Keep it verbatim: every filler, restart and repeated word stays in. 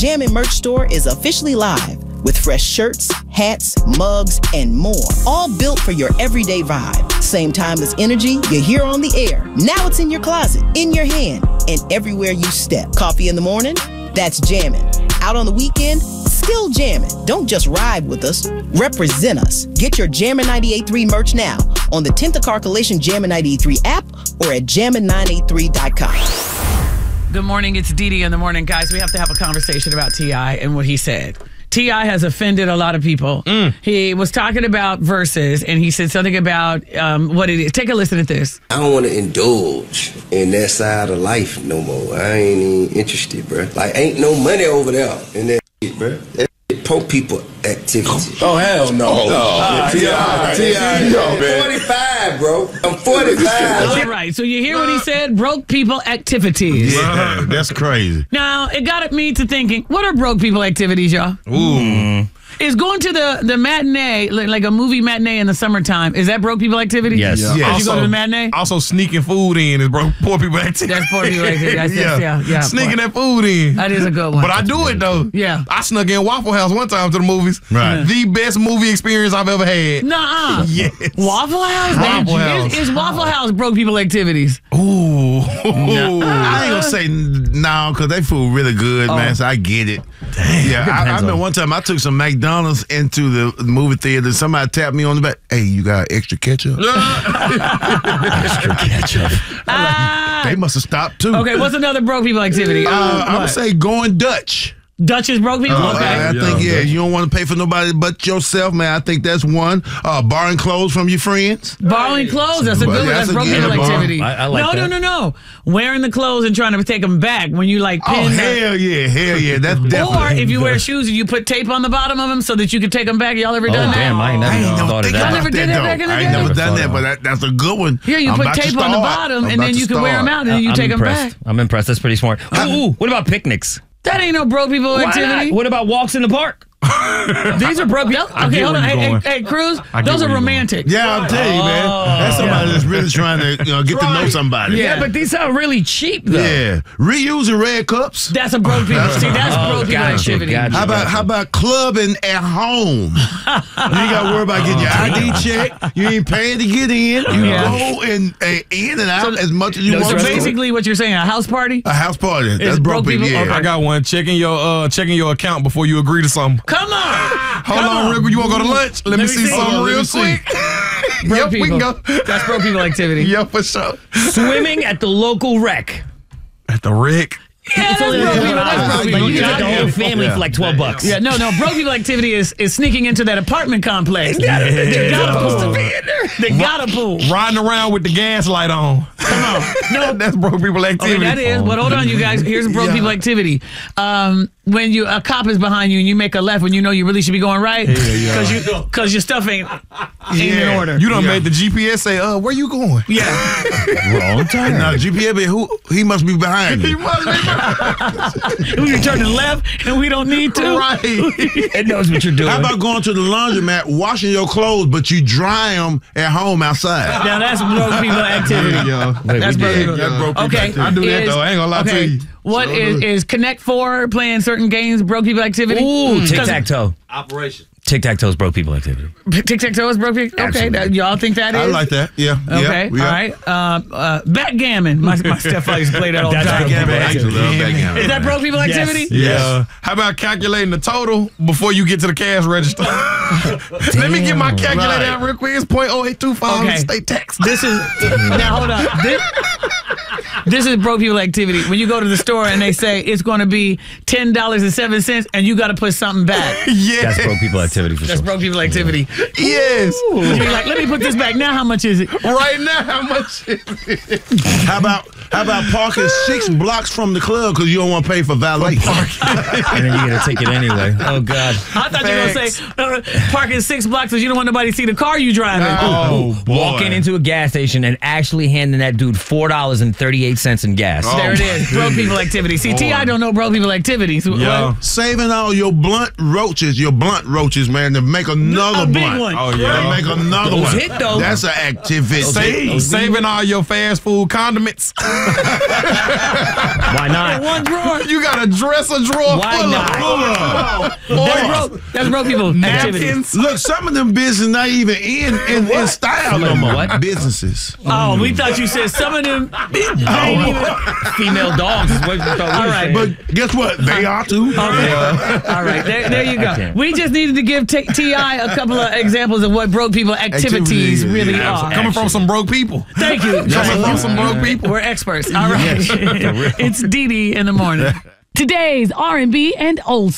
Jammin' merch store is officially live with fresh shirts, hats, mugs, and more. All built for your everyday vibe. Same time as energy you hear on the air. Now it's in your closet, in your hand, and everywhere you step. Coffee in the morning? That's jammin'. Out on the weekend? Still jammin'. Don't just ride with us. Represent us. Get your Jammin' ninety-eight point three merch now on the tenth of Carcalation Jammin' ninety-eight point three app or at jammin nine eight three dot com. Good morning. It's Dee Dee in the morning. Guys, we have to have a conversation about T I and what he said. T I has offended a lot of people. Mm. He was talking about verses, and he said something about um, what it is. Take a listen to this. I don't want to indulge in that side of life no more. I ain't even interested, bro. Like, ain't no money over there in that shit, bro. That shit poor people activity. Oh, hell no. Oh, no. T I, T I, I'm forty-five, bro. I'm forty-five. All right, so you hear what he said? Broke people activities. Yeah, that's crazy. Now, it got me to thinking, what are broke people activities, y'all? Ooh. Is going to the, the matinee, like, like a movie matinee in the summertime, is that broke people activity? Yes. Yeah. yes. Also, you go to the matinee? Also, sneaking food in is broke poor people activity. That's poor people activity. That's, yeah. yeah, yeah. Sneaking that food in. That is a good one. But I do it, though. Yeah. I snuck in Waffle House one time to the movies. Right. The best movie experience I've ever had. Nuh-uh. Yes. Waffle House? Waffle House. Is, is Waffle House broke people activities? Ooh. No, I ain't gonna say no, because they food really good, Oh. man, so I get it. Damn. Yeah, I, I remember one time I took some McDonald's into the movie theater. Somebody tapped me on the back. Hey, you got extra ketchup? Extra ketchup. Ah. They must have stopped, too. Okay, what's another broke people activity? Uh, Uh, I would what? say going Dutch. Dutch is broke people? Uh, okay. I, I think, yeah, you don't want to pay for nobody but yourself, man. I think that's one. Uh, borrowing clothes from your friends. Borrowing clothes, that's a good one. That's That's a broke good people one. activity. I- I like no, that. no, no, no. Wearing the clothes and trying to take them back when you like pin Oh, the- hell yeah, hell yeah. That's definitely. Or if you wear shoes and you put tape on the bottom of them so that you can take them back. Y'all ever Oh, done that? damn, I ain't never I ain't thought of that. Y'all never did that though. back in the I day? ain't never Never done thought that, of but that, that's a good one. Here, you I'm put about to tape on the start. bottom, I'm and about then to you can wear start. them out, and then you I'm take impressed. them back. I'm impressed. That's pretty smart. Ooh, what about picnics? That ain't no broke people Why activity. not? What about walks in the park? These are broke people. Okay, get hold on. where Hey, you're hey, going. hey, Cruz, I get those where are you're romantic. Yeah, I'll tell you, man. That's somebody that's really trying to you know, get to know somebody. Yeah. Yeah, but these sound really cheap, though. Yeah. Reusing red cups. That's a broke people. See, that's Oh, broke people gotcha, activity. gotcha. How about how about clubbing at home? You ain't got to worry about getting your I D check. You ain't paying to get in. You Yeah. go and, and in and out as much as you no want So dress to. code. basically, what you're saying, a house party? A house party. That's broke broke people. people? Yeah. I got one. Checking your uh, checking your account before you agree to something. Come on. Hold Come on, real quick. You want to go to lunch? Let, me me see, see. something Hold on, let real me see. quick. Broke Yep, people. we can go. That's broke people activity. Yeah, for sure. Swimming at the local wreck. At the wreck. Yeah, that's broke people. That's broke Like, people. you get the Yeah. whole family for like twelve bucks. Yeah, no, no. Broke people activity is, is sneaking into that apartment complex. They got a pool. They got a pool. Riding around with the gas light on. Come on. No, That's broke people activity. okay, that is. But hold on, you guys. Here's a broke Yeah. people activity. Um, when you a cop is behind you and you make a left when you know you really should be going right, yeah. because you because your stuff ain't ain't in Yeah. order. You done Yeah. made the G P S say, uh, where you going? yeah. Wrong time. Now, G P S, be who, he must be behind He you. must be We turning left and we don't need to. right. It knows what you're doing. How about going to the laundromat, washing your clothes, but you dry them at home outside? Now that's broke people activity. Wait, That's we broke did. people. That's broke people Okay, activity. I do that, is- though. I ain't gonna lie to okay, you. What So is good. is Connect Four playing certain games broke people activity? Ooh, tic 'Cause tac toe. Operation. Tic tac toe's broke people activity. Tic tac toe is broke people. Okay, Absolutely. that, y'all think that is? I like that. Yeah. Okay, Yeah. all right. Uh, uh, backgammon. My, my stepfather used to play that all the That's time. backgammon. I actually love backgammon. Is that broke people activity? Yeah. How about calculating the total before you get to the cash register? Let me get my calculator Right. out real quick. It's point oh eight two five Okay. state tax. This is now hold on. This, this is broke people activity. When you go to the store and they say it's going to be ten dollars and seven cents, and you got to put something back. Yes. That's broke people activity for That's sure. broke people activity. Yes. You be like, let me put this back now. How much is it? Right now, how much is it? How about how about parking six blocks from the club because you don't want to pay for valet? And then you get a ticket anyway. Oh, God. I thought you were going to say uh, parking six blocks because you don't want nobody to see the car you driving. Oh, boy. Walking into a gas station and actually handing that dude four dollars and thirty-eight cents in gas. Oh. There it is. Broke people activity. See, T I don't know broke people activities. Yeah. Saving all your blunt roaches, your blunt roaches man, to make another A big blunt. one. Oh, yeah. To make another Those one. hit, though. That's an activity. Save, saving all your fast food condiments. Why not? One drawer. You got a dresser drawer Why full not? of, full of That's oil, broke. That's broke people. Activities. napkins. Look, some of them businesses not even in, in, in style no more. What? Businesses. Oh, we thought you said some of them. Female dogs is what you thought we All were right, saying. But guess what? They are too. Okay. All right, there, there you I go. can't. We just needed to give T I a couple of examples of what broke people activities, Activities, really yeah. are. Coming from some broke people. Thank you. Coming from some broke people. We're experts. All right. It's Dee Dee in the morning. Today's R and B and old